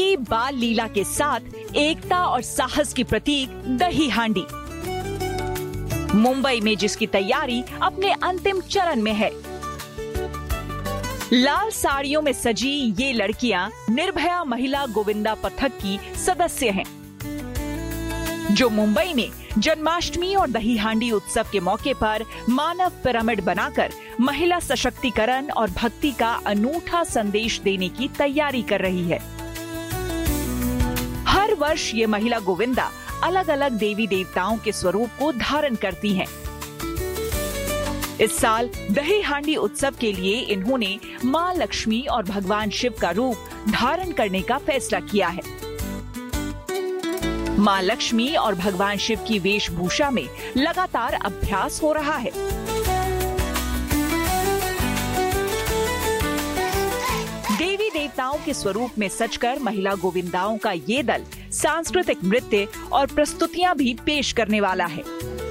भक्ति बाल लीला के साथ एकता और साहस की प्रतीक दही हांडी। मुंबई में जिसकी तैयारी अपने अंतिम चरण में है। लाल साड़ियों में सजी ये लड़कियां निर्भया महिला गोविंदा पथक की सदस्य हैं, जो मुंबई में जन्माष्टमी और दही हांडी उत्सव के मौके पर मानव पिरामिड बनाकर महिला सशक्तिकरण और भक्ति का अनूठा संदेश देने की तैयारी कर रही है। हर वर्ष ये महिला गोविंदा अलग अलग देवी देवताओं के स्वरूप को धारण करती हैं। इस साल दही हांडी उत्सव के लिए इन्होंने मां लक्ष्मी और भगवान शिव का रूप धारण करने का फैसला किया है। मां लक्ष्मी और भगवान शिव की वेशभूषा में लगातार अभ्यास हो रहा है। देवी देवताओं के स्वरूप में सजकर महिला गोविंदाओं का ये दल सांस्कृतिक नृत्य और प्रस्तुतियां भी पेश करने वाला है।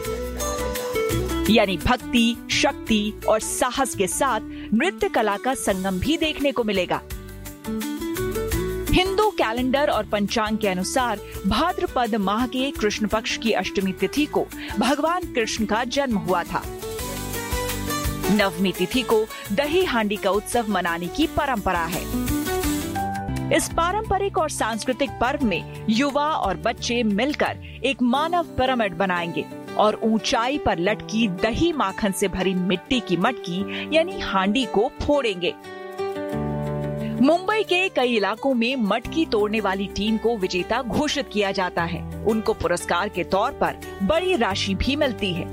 यानी भक्ति, शक्ति और साहस के साथ नृत्य कला का संगम भी देखने को मिलेगा। हिंदू कैलेंडर और पंचांग के अनुसार भाद्रपद माह के कृष्ण पक्ष की अष्टमी तिथि को भगवान कृष्ण का जन्म हुआ था। नवमी तिथि को दही हांडी का उत्सव मनाने की परंपरा है। इस पारंपरिक और सांस्कृतिक पर्व में युवा और बच्चे मिलकर एक मानव पिरामिड बनाएंगे और ऊंचाई पर लटकी दही माखन से भरी मिट्टी की मटकी यानी हांडी को फोड़ेंगे। मुंबई के कई इलाकों में मटकी तोड़ने वाली टीम को विजेता घोषित किया जाता है। उनको पुरस्कार के तौर पर बड़ी राशि भी मिलती है।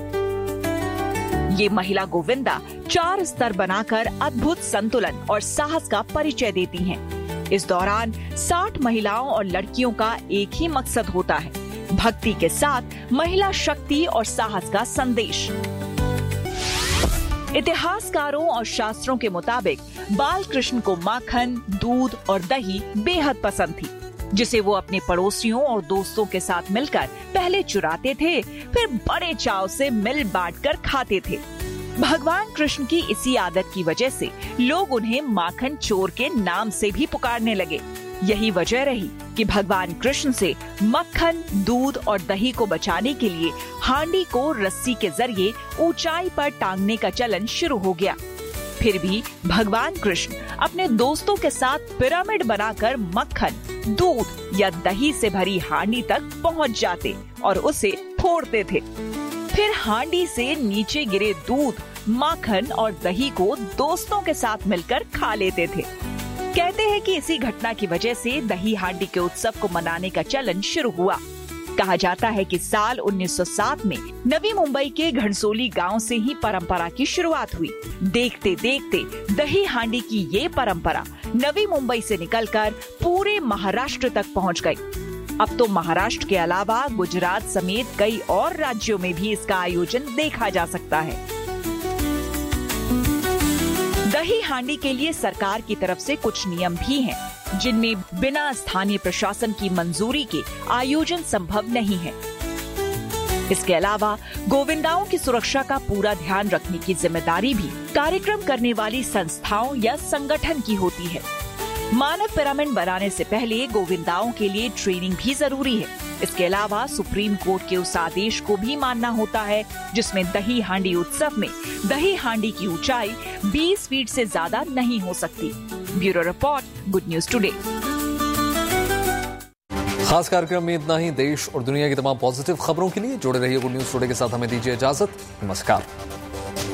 ये महिला गोविंदा 4 स्तर बनाकर अद्भुत संतुलन और साहस का परिचय देती हैं। इस दौरान 60 महिलाओं और लड़कियों का एक ही मकसद होता है, भक्ति के साथ महिला शक्ति और साहस का संदेश। इतिहासकारों और शास्त्रों के मुताबिक बाल कृष्ण को माखन, दूध और दही बेहद पसंद थी, जिसे वो अपने पड़ोसियों और दोस्तों के साथ मिलकर पहले चुराते थे, फिर बड़े चाव से मिल बांट कर खाते थे। भगवान कृष्ण की इसी आदत की वजह से लोग उन्हें माखन चोर के नाम से भी पुकारने लगे। यही वजह रही कि भगवान कृष्ण से मक्खन, दूध और दही को बचाने के लिए हांडी को रस्सी के जरिए ऊंचाई पर टांगने का चलन शुरू हो गया। फिर भी भगवान कृष्ण अपने दोस्तों के साथ पिरामिड बनाकर मक्खन, दूध या दही से भरी हांडी तक पहुंच जाते और उसे फोड़ते थे। फिर हांडी से नीचे गिरे दूध, माखन और दही को दोस्तों के साथ मिलकर खा लेते थे। कहते हैं कि इसी घटना की वजह से दही हांडी के उत्सव को मनाने का चलन शुरू हुआ। कहा जाता है कि साल 1907 में नवी मुंबई के घनसोली गांव से ही परंपरा की शुरुआत हुई। देखते देखते दही हांडी की ये परंपरा नवी मुंबई से निकलकर पूरे महाराष्ट्र तक पहुंच गई। अब तो महाराष्ट्र के अलावा गुजरात समेत कई और राज्यों में भी इसका आयोजन देखा जा सकता है। दही हांडी के लिए सरकार की तरफ से कुछ नियम भी हैं, जिनमें बिना स्थानीय प्रशासन की मंजूरी के आयोजन संभव नहीं है। इसके अलावा गोविंदाओं की सुरक्षा का पूरा ध्यान रखने की जिम्मेदारी भी कार्यक्रम करने वाली संस्थाओं या संगठन की होती है। मानव पिरामिड बनाने से पहले गोविंदाओं के लिए ट्रेनिंग भी जरूरी है। इसके अलावा सुप्रीम कोर्ट के उस आदेश को भी मानना होता है, जिसमें दही हांडी उत्सव में दही हांडी की ऊंचाई 20 फीट से ज्यादा नहीं हो सकती। Bureau report, good news today. खास कार्यक्रम में इतना ही। देश और दुनिया की तमाम पॉजिटिव खबरों के लिए जुड़े रहिए गुड न्यूज टुडे के साथ। हमें दीजिए इजाजत। नमस्कार।